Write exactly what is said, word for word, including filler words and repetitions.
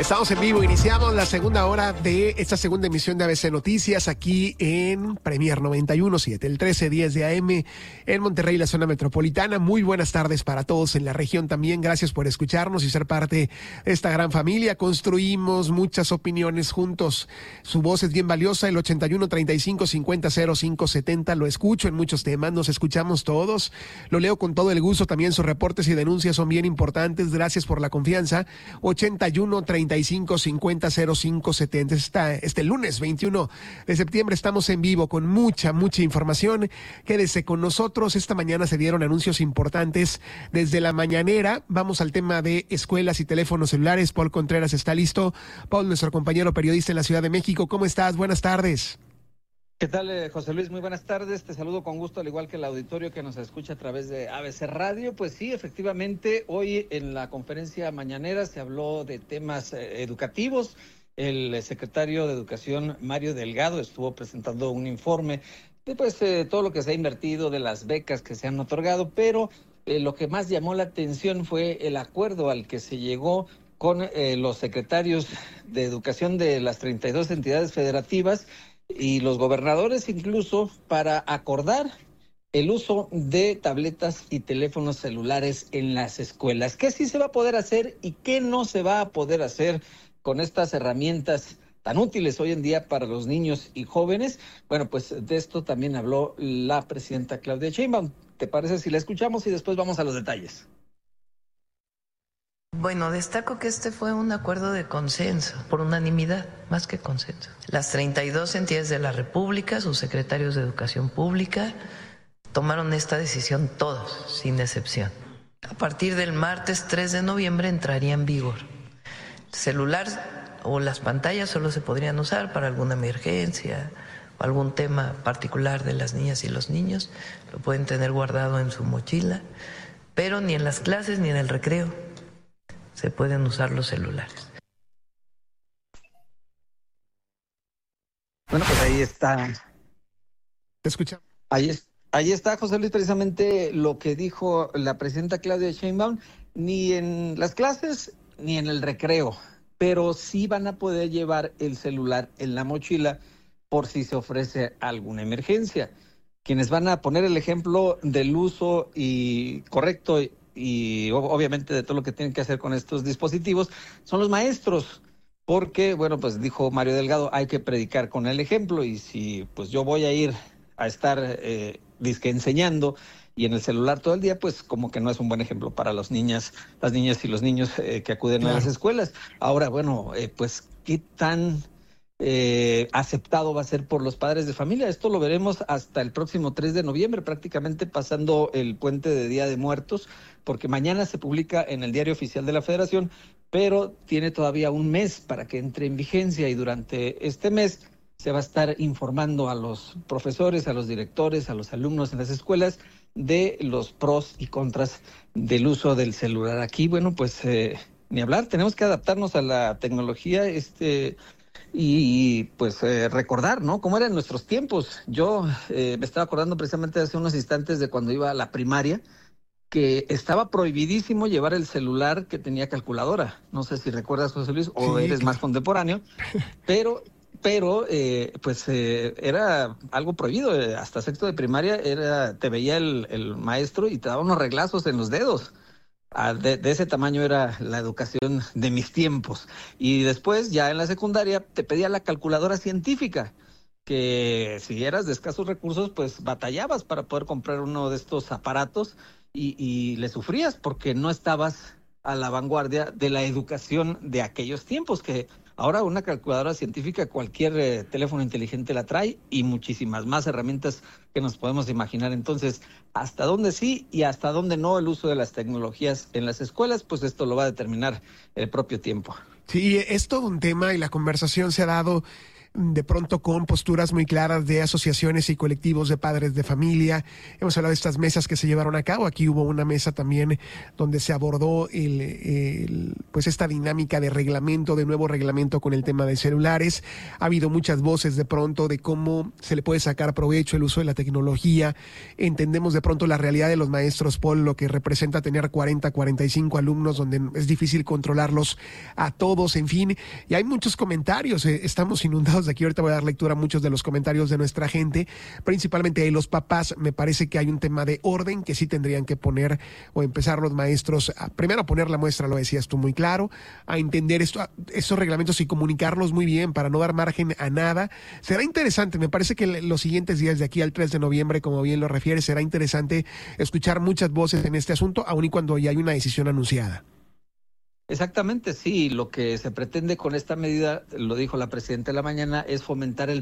Estamos en vivo, iniciamos la segunda hora de esta segunda emisión de A B C Noticias aquí en Premier noventa y uno punto siete, el trece diez de A M en Monterrey, la zona metropolitana. Muy buenas tardes para todos en la región también. Gracias por escucharnos y ser parte de esta gran familia. Construimos muchas opiniones juntos. Su voz es bien valiosa, el ochenta y uno, treinta y cinco, cincuenta, cero cinco, setenta. Lo escucho en muchos temas, nos escuchamos todos. Lo leo con todo el gusto. También sus reportes y denuncias son bien importantes. Gracias por la confianza. ochenta y uno, treinta y cinco, cincuenta, cero cinco, setenta. Está este lunes veintiuno de septiembre estamos en vivo con mucha, mucha información. Quédese con nosotros. Esta mañana se dieron anuncios importantes desde la mañanera. Vamos al tema de escuelas y teléfonos celulares. Paul Contreras está listo. Paul, nuestro compañero periodista en la Ciudad de México. ¿Cómo estás? Buenas tardes. ¿Qué tal, eh, José Luis? Muy buenas tardes. Te saludo con gusto, al igual que el auditorio que nos escucha a través de A B C Radio. Pues sí, efectivamente, hoy en la conferencia mañanera se habló de temas eh, educativos. El eh, secretario de Educación, Mario Delgado, estuvo presentando un informe de pues, eh, todo lo que se ha invertido, de las becas que se han otorgado, pero eh, lo que más llamó la atención fue el acuerdo al que se llegó con eh, los secretarios de Educación de las treinta y dos entidades federativas y los gobernadores, incluso para acordar el uso de tabletas y teléfonos celulares en las escuelas. ¿Qué sí se va a poder hacer y qué no se va a poder hacer con estas herramientas tan útiles hoy en día para los niños y jóvenes? Bueno, pues de esto también habló la presidenta Claudia Sheinbaum. ¿Te parece si la escuchamos y después vamos a los detalles? Bueno, destaco que este fue un acuerdo de consenso, por unanimidad, más que consenso. Las treinta y dos entidades de la República, sus secretarios de Educación Pública, tomaron esta decisión todos, sin excepción. A partir del martes tres de noviembre entraría en vigor. El celular o las pantallas solo se podrían usar para alguna emergencia o algún tema particular de las niñas y los niños. Lo pueden tener guardado en su mochila, pero ni en las clases ni en el recreo se pueden usar los celulares. Bueno, pues ahí está. Te escucha. Ahí, es, ahí está, José Luis, precisamente lo que dijo la presidenta Claudia Sheinbaum. Ni en las clases ni en el recreo, pero sí van a poder llevar el celular en la mochila por si se ofrece alguna emergencia. Quienes van a poner el ejemplo del uso y correcto y obviamente de todo lo que tienen que hacer con estos dispositivos son los maestros, porque, bueno, pues dijo Mario Delgado, hay que predicar con el ejemplo, y si pues yo voy a ir a estar eh, disque enseñando y en el celular todo el día, pues como que no es un buen ejemplo para las niñas, las niñas y los niños eh, que acuden claro. a las escuelas. Ahora, bueno, eh, pues qué tan Eh, aceptado va a ser por los padres de familia. Esto lo veremos hasta el próximo tres de noviembre, prácticamente pasando el puente de Día de Muertos, porque mañana se publica en el Diario Oficial de la Federación, pero tiene todavía un mes para que entre en vigencia, y durante este mes se va a estar informando a los profesores, a los directores, a los alumnos en las escuelas de los pros y contras del uso del celular. Aquí, bueno, pues eh, ni hablar, tenemos que adaptarnos a la tecnología, este... Y pues eh, recordar, ¿no?, cómo eran nuestros tiempos. Yo eh, me estaba acordando precisamente hace unos instantes de cuando iba a la primaria, que estaba prohibidísimo llevar el celular que tenía calculadora. No sé si recuerdas, José Luis, o sí, eres claro. más contemporáneo, pero pero eh, pues eh, era algo prohibido. Hasta sexto de primaria era te veía el, el maestro y te daba unos reglazos en los dedos. De, de ese tamaño era la educación de mis tiempos. Y después, ya en la secundaria, te pedía la calculadora científica, que si eras de escasos recursos, pues batallabas para poder comprar uno de estos aparatos y, y le sufrías porque no estabas a la vanguardia de la educación de aquellos tiempos, que ahora una calculadora científica cualquier eh, teléfono inteligente la trae, y muchísimas más herramientas que nos podemos imaginar. Entonces, hasta dónde sí y hasta dónde no el uso de las tecnologías en las escuelas, pues esto lo va a determinar el propio tiempo. Sí, es todo un tema y la conversación se ha dado de pronto con posturas muy claras de asociaciones y colectivos de padres de familia. Hemos hablado de estas mesas que se llevaron a cabo. Aquí hubo una mesa también donde se abordó el, el, pues esta dinámica de reglamento, de nuevo reglamento con el tema de celulares. Ha habido muchas voces de pronto de cómo se le puede sacar provecho el uso de la tecnología. Entendemos de pronto la realidad de los maestros, Paul, lo que representa tener cuarenta, cuarenta y cinco alumnos donde es difícil controlarlos a todos, en fin. Y hay muchos comentarios, eh, estamos inundados de aquí. Ahorita voy a dar lectura a muchos de los comentarios de nuestra gente, principalmente de los papás. Me parece que hay un tema de orden que sí tendrían que poner o empezar los maestros a, primero a poner la muestra, lo decías tú muy claro, a entender esto, a, estos reglamentos y comunicarlos muy bien para no dar margen a nada. Será interesante, me parece que los siguientes días de aquí al tres de noviembre, como bien lo refieres, será interesante escuchar muchas voces en este asunto, aun y cuando ya hay una decisión anunciada. Exactamente, sí. Lo que se pretende con esta medida, lo dijo la presidenta de la mañana, es fomentar el